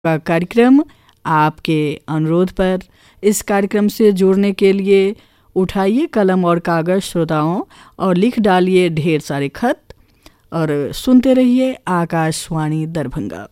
का कार्यक्रम आपके अनुरोध पर। इस कार्यक्रम से जुड़ने के लिए उठाइए कलम और कागज़ श्रोताओं और लिख डालिए ढेर सारे खत और सुनते रहिए आकाशवाणी दरभंगा।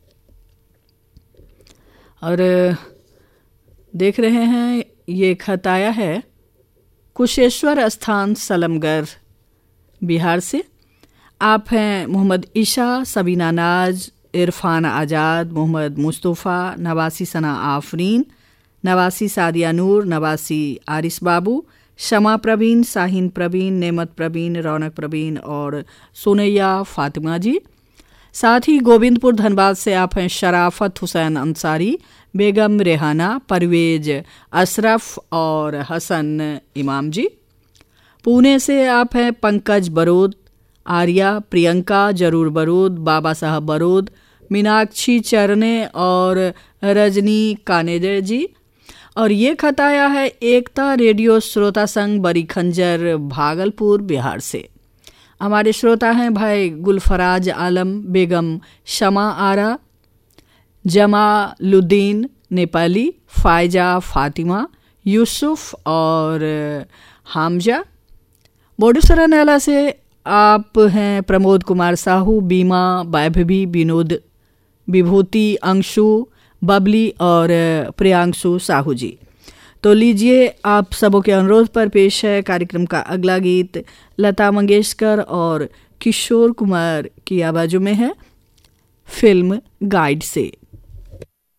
और देख रहे हैं ये खत आया है कुशेश्वर स्थान सलमगर बिहार से। आप हैं मोहम्मद ईशा, सबीना नाज, इरफान आज़ाद, मोहम्मद मुस्तफ़ा, नवासी सना आफरीन, नवासी सादिया नूर, नवासी आरिस बाबू, शमा प्रवीण, साहिन प्रवीण, नेमत प्रवीण, रौनक प्रवीण और सोनैया फातिमा जी। साथ ही गोविंदपुर धनबाद से आप हैं शराफत हुसैन अंसारी, बेगम रेहाना, परवेज अशरफ और हसन इमाम जी। पुणे से आप हैं पंकज बरोद, आर्या, प्रियंका जरूर बरोद, बाबा साहब बरोद, मीनाक्षी चरने और रजनी कानेदे जी। और ये खत आया है एकता रेडियो श्रोता संघ बरी खंजर भागलपुर बिहार से। हमारे श्रोता हैं भाई गुलफराज आलम, बेगम शमा आरा, जमालुद्दीन नेपाली, फायजा फातिमा, यूसुफ और हामजा। बोडूसरा नैला से आप हैं प्रमोद कुमार साहू, बीमा, वैभवी, विनोद, विभूति, अंशु, बबली और प्रियांशु साहू जी। तो लीजिए आप सबों के अनुरोध पर पेश है कार्यक्रम का अगला गीत। लता मंगेशकर और किशोर कुमार की आवाज़ों में है, फिल्म गाइड से।